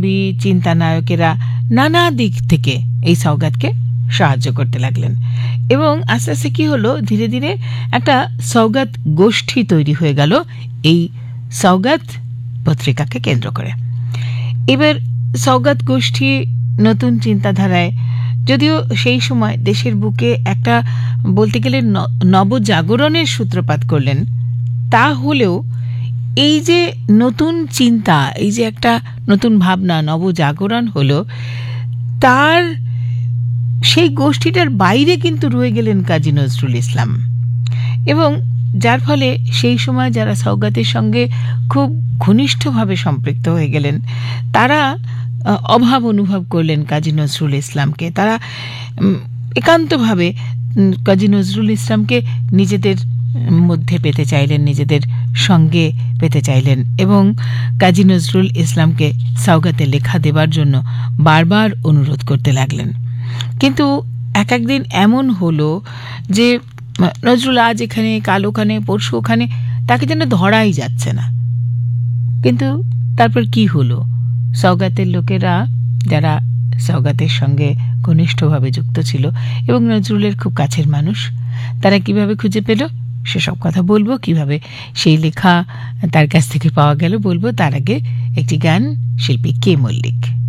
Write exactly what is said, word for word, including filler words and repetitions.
চিন্তানায়কেরা নানা দিক থেকে এই সওগাতকে সাহায্য করতে লাগলেন এবং আস্তে আস্তে কি হলো, ধীরে ধীরে একটা সওগাত গোষ্ঠী তৈরি হয়ে গেল এই সওগাত পত্রিকাকে কেন্দ্র করে। এবার সওগাত গোষ্ঠী নতুন চিন্তাধারায়, যদিও সেই সময় দেশের বুকে একটা বলতে গেলে নবজাগরণের সূত্রপাত করলেন, তা হলেও এই যে নতুন চিন্তা, এই যে একটা নতুন ভাবনা, নবজাগরণ হলো, তার সেই গোষ্ঠীটার বাইরে কিন্তু রয়ে গেলেন কাজী নজরুল ইসলাম। এবং যার ফলে সেই সময় যারা সওগাতের সঙ্গে খুব ঘনিষ্ঠভাবে সম্পৃক্ত হয়ে গেলেন, তারা অভাব অনুভব করলেন কাজী নজরুল ইসলামকে। তারা একান্তভাবে কাজী নজরুল ইসলামকে নিজেদের মধ্যে পেতে চাইলেন, নিজেদের সঙ্গে পেতে চাইলেন এবং কাজী নজরুল ইসলামকে সওগাতে লেখা দেবার জন্য বারবার অনুরোধ করতে লাগলেন। কিন্তু এক একদিন এমন হলো যে নজরুল আজ এখানে, কাল ওখানে, পরশু ওখানে, তাকে যেন ধরাই যাচ্ছে না। কিন্তু তারপর কি হলো, সওগাতের লোকেরা, যারা সওগাতের সঙ্গে ঘনিষ্ঠভাবে যুক্ত ছিল এবং নজরুলের খুব কাছের মানুষ, তারা কিভাবে খুঁজে পেল সেসব কথা বলবো, কিভাবে সেই লেখা তার কাছ থেকে পাওয়া গেল বলবো। তার আগে একটি গান, শিল্পী কে মল্লিক।